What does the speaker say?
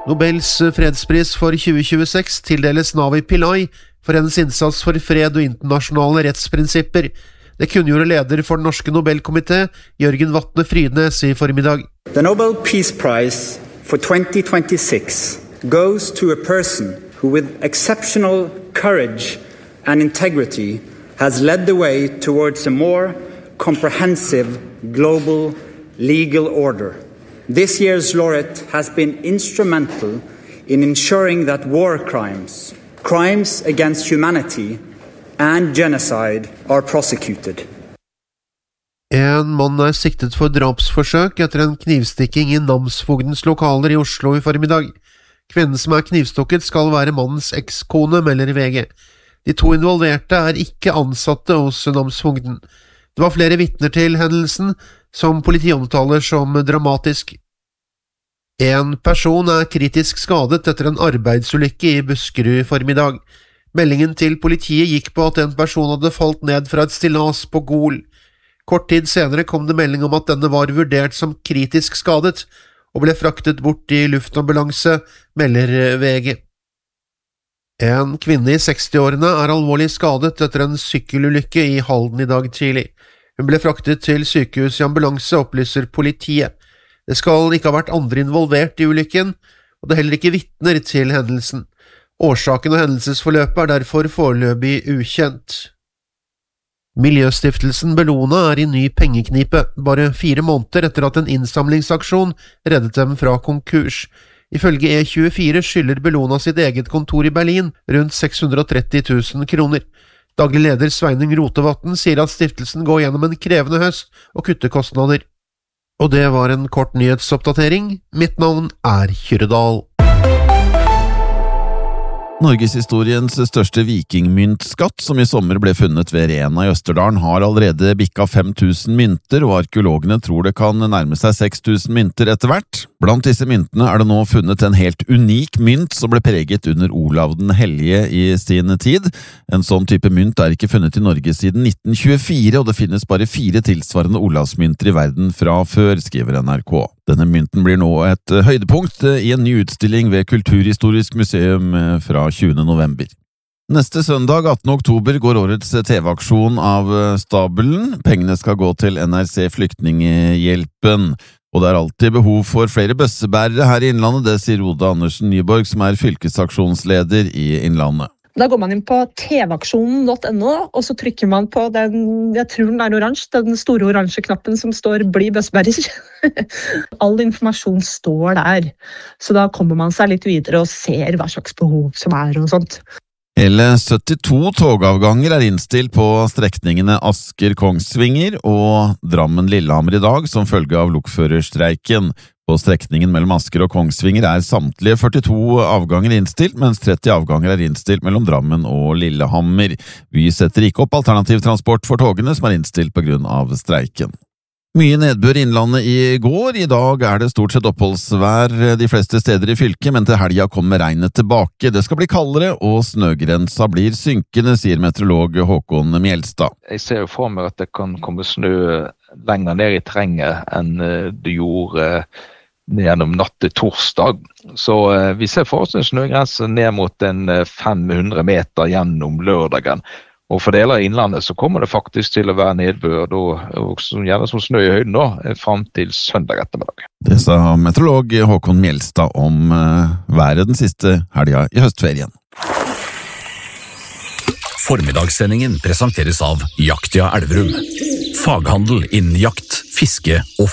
Nobels fredspris for 2026 tildeles Navi Pillai for hennes innsats for fred og internasjonale rettsprinsipper. Det kunngjorde leder for den norske Nobelkomité, Jørgen Vatne Frydnes, i formiddag. The Nobel Peace Prize for 2026 goes to a person who with exceptional courage and integrity has led the way towards a more comprehensive global legal order. This year's laureate has been instrumental in ensuring that war crimes, crimes against humanity and genocide are prosecuted. En mann siktet for drapsforsøk etter en knivstikking i namsfogdens lokaler i Oslo i formiddag. Kvinnen som knivstukket skal være mannens ekskone, melder VG. De to involverte ikke ansatte hos namsfogden. Det var flere vitner til hendelsen, som politiet omtaler som dramatisk. En person kritisk skadet etter en arbeidsulykke i Buskerud i formiddag. Meldingen til politiet gikk på at en person hadde falt ned fra et stillas på Gol. Kort tid senere kom det melding om at denne var vurdert som kritisk skadet, og ble fraktet bort i luftambulanse, melder VG. En kvinne i 60-årene alvorlig skadet etter en sykkelulykke i Halden i dag tidlig. Hun ble fraktet til sykehus i ambulanse, opplyser politiet. Det skal ikke ha vært andre involvert i ulykken, og det er heller ikke vitner til hendelsen. Årsaken og hendelsesforløpet derfor foreløpig ukjent. Miljøstiftelsen Bellona i ny pengeknipe, bare 4 måneder etter at en innsamlingsaksjon reddet dem fra konkurs. Ifølge E24 skylder Bellona sitt eget kontor i Berlin rundt 630 000 kroner. Daglig leder Sveinung Rotevatn sier at stiftelsen går gjennom en krevende høst og kutter kostnader. Og det var en kort nyhetsoppdatering. Mitt navn Kyrre Dahl. Norgeshistoriens største vikingmyntskatt, som i sommer ble funnet ved Rena i Østerdalen, har allerede bikka 5000 mynter, og arkeologene tror det kan nærme seg 6000 mynter etter hvert. Blant disse myntene det nå funnet en helt unik mynt som ble preget under Olav den Hellige i sin tid. En sånn type mynt ikke funnet i Norge siden 1924, og det finnes bare 4 tilsvarende Olavsmynter i verden fra før, skriver NRK. Denne mynten blir nå et høydepunkt i en ny utstilling ved Kulturhistorisk museum fra 20. november. Neste søndag, 18. oktober, går årets TV-aksjon av stabelen. Pengene skal gå til NRC Flyktninghjelpen. Og det alltid behov for flere bøssebærere her i Innlandet, det sier Oda Andersen Nyborg, som fylkesaksjonsleder i Innlandet. Da går man inn på tvaksjonen.no, og så trykker man på den, jeg tror den oransje, den store oransje knappen som står «Bli bøssebærer». All informasjon står der, så da kommer man seg litt videre og ser hva slags behov som og sånt. Hele 72 togavganger innstilt på strekningene Asker-Kongsvinger og Drammen-Lillehammer i dag som følge av lokførerstreiken. På strekningen mellom Asker og Kongsvinger samtlige 42 avganger innstilt, mens 30 avganger innstilt mellom Drammen og Lillehammer. Vy setter ikke opp alternativ transport for togene som innstilt på grunn av streiken. Mye nedbør i Innlandet i går. I dag det stort sett oppholdsvær de fleste steder i fylket, men til helga kommer regnet tilbake. Det skal bli kaldere, og snøgrensa blir synkende, sier meteorolog Håkon Mjelstad. Jeg ser jo for meg at det kan komme snø lenger ned i terrenget enn det gjorde gjennom natt til torsdag. Så vi ser for oss en snøgrense ned mot en 500 meter gjennom lørdagen. Og for deler av Innlandet så kommer det faktisk til å være nedbør, og gjerne som snø i høyden da, frem til søndag ettermiddag. Det sa meteorolog Håkon Mjelstad om været den siste helga i høstferien. Formiddagssendingen presenteres av Jaktia Elverum. Faghandel innen jakt, fiske og